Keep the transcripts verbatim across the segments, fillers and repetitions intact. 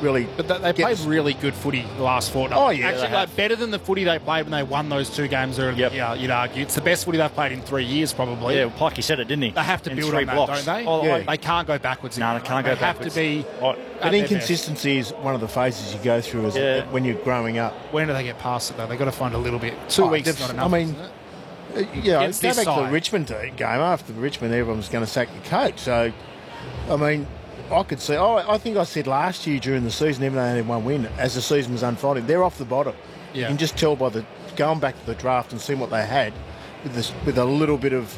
really. But they, they played really good footy the last fortnight. Oh, yeah, Actually, they like, have. better than the footy they played when they won those two games earlier. Yep. Yeah, you'd argue. It's the best footy they've played in three years, probably. Yeah, well, Pikey said it, didn't he? They have to In build three on that, blocks. don't they? Oh, Yeah. They can't go backwards. No, again. they can't go They backwards. have to be... Oh, at But their inconsistency is one of the phases you go through as Yeah. when you're growing up. best. When do they get past it, though? They've got to find a little bit. Two Oh, weeks is they've- not enough, I mean, isn't it? Uh, Yeah, Against go this back to the side. Richmond game. After Richmond, everyone was going to sack the coach. So, I mean, I could see. Oh, I think I said last year during the season, even though they had one win, as the season was unfolding, they're off the bottom. Yeah. You can just tell by the going back to the draft and seeing what they had with this, with a little bit of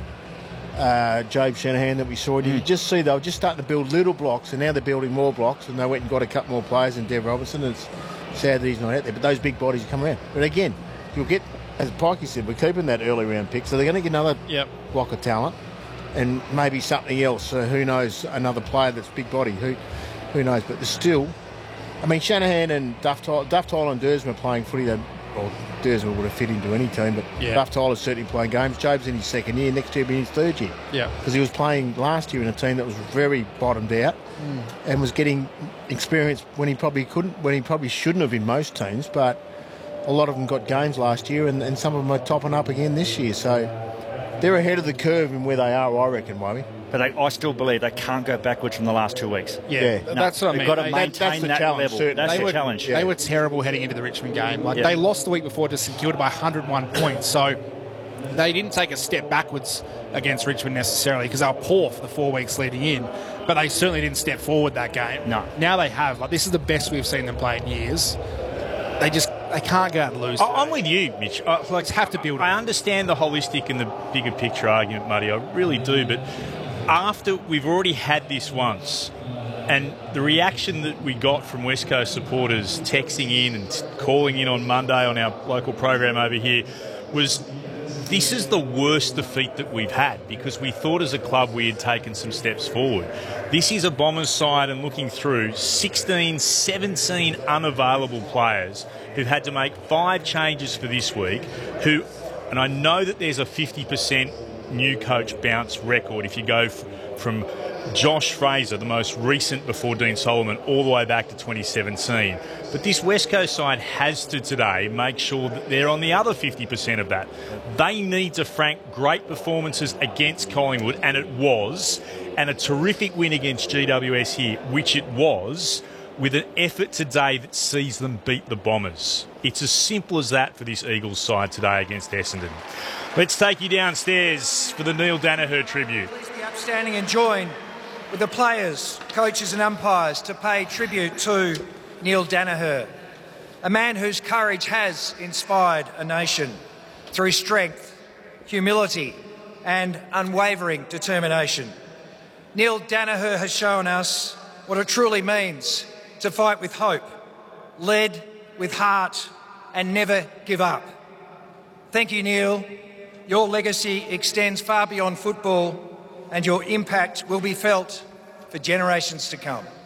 uh, Jabe Shanahan that we saw. You could just see they were just starting to build little blocks, and now they're building more blocks, and they went and got a couple more players in Dev Robinson. And it's sad that he's not out there, but those big bodies come around. But again, you'll get, as Pikey said, we're keeping that early round pick, so they're going to get another Yep. block of talent, and maybe something else. Uh, who knows? Another player that's big body. Who, who knows? But there's still, I mean, Shanahan and Duff Tyler, Duff Tyler and Dersma are playing footy. That, well, Dersma would have fit into any team, but Yeah. Duff Tyler's certainly playing games. Jabe's in his second year. Next year will be his third year. Yeah. Because he was playing last year in a team that was very bottomed out and was getting experience when he probably couldn't, when he probably shouldn't have in most teams. But a lot of them got games last year, and, and some of them are topping up again this year. So they're ahead of the curve in where they are, I reckon, Wami. But they, I still believe they can't go backwards from the last two weeks. Yeah, Yeah. th- No, that's what I they've mean. got to They- maintain that's the that challenge, level. certainly. That's they the were, challenge. They were terrible heading into the Richmond game. Like Yeah. they lost the week before to St Kilda by one hundred one points. So they didn't take a step backwards against Richmond necessarily because they were poor for the four weeks leading in. But they certainly didn't step forward that game. No. Now they have. Like this is the best we've seen them play in years. They just they can't go out and lose. I- I'm with you, Mitch. I, like, Just have to build I it. understand the holistic and the bigger picture argument, Muddy. I really do. But after we've already had this once, and the reaction that we got from West Coast supporters texting in and t- calling in on Monday on our local program over here was, this is the worst defeat that we've had because we thought as a club we had taken some steps forward. This is a Bombers side, and looking through, sixteen, seventeen unavailable players who've had to make five changes for this week, who, and I know that there's a fifty percent new coach bounce record if you go f- from Josh Fraser, the most recent before Dean Solomon, all the way back to twenty seventeen. But this West Coast side has to today make sure that they're on the other fifty percent of that. They need to frank great performances against Collingwood, and it was, and a terrific win against G W S here, which it was, with an effort today that sees them beat the Bombers. It's as simple as that for this Eagles side today against Essendon. Let's take you downstairs for the Neil Danaher tribute. Please be upstanding and join with the players, coaches and umpires to pay tribute to Neil Danaher, a man whose courage has inspired a nation through strength, humility and unwavering determination. Neil Danaher has shown us what it truly means to fight with hope, lead with heart and never give up. Thank you, Neil. Your legacy extends far beyond football, and your impact will be felt for generations to come.